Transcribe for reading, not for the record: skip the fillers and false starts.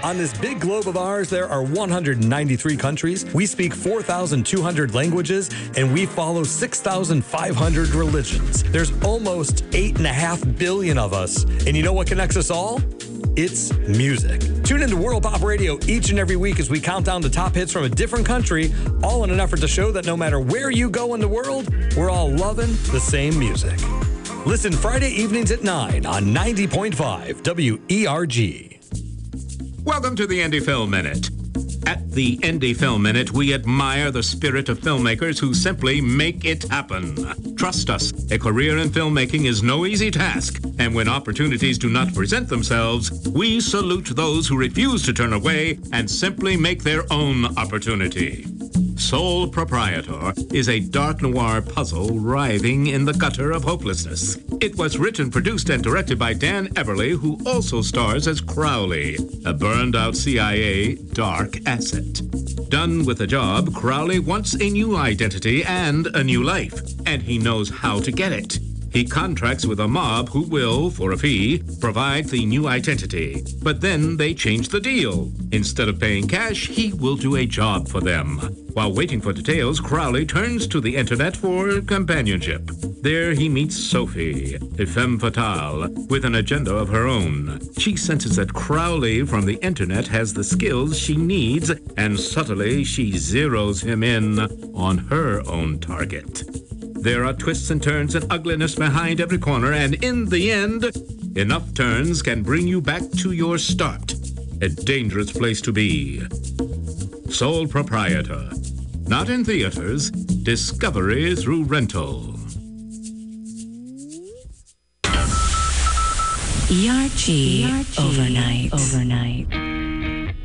On this big globe of ours, there are 193 countries. We speak 4,200 languages, and we follow 6,500 religions. There's almost 8.5 billion of us. And you know what connects us all? It's music. Tune into World Pop Radio each and every week as we count down the top hits from a different country, all in an effort to show that no matter where you go in the world, we're all loving the same music. Listen Friday evenings at 9 on 90.5 WERG. Welcome to the Indie Film Minute. At the Indie Film Minute, we admire the spirit of filmmakers who simply make it happen. Trust us, a career in filmmaking is no easy task, and when opportunities do not present themselves, we salute those who refuse to turn away and simply make their own opportunity. Sole Proprietor is a dark noir puzzle writhing in the gutter of hopelessness. It was written, produced, and directed by Dan Everly, who also stars as Crowley, a burned-out CIA dark asset. Done with a job, Crowley wants a new identity and a new life, and he knows how to get it. He contracts with a mob who will, for a fee, provide the new identity. But then they change the deal. Instead of paying cash, he will do a job for them. While waiting for details, Crowley turns to the internet for companionship. There he meets Sophie, a femme fatale, with an agenda of her own. She senses that Crowley from the internet has the skills she needs, and subtly she zeroes him in on her own target. There are twists and turns and ugliness behind every corner, and in the end, enough turns can bring you back to your start. A dangerous place to be. Sole Proprietor. Not in theaters. Discovery through rental. ERG Overnight.